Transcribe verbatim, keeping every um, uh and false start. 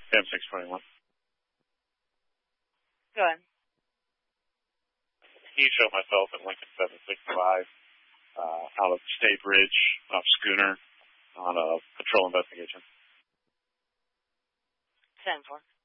M six twenty-one. Go ahead. He showed myself at Lincoln seven sixty-five uh, out of State Bridge off Schooner on a patrol investigation. ten four.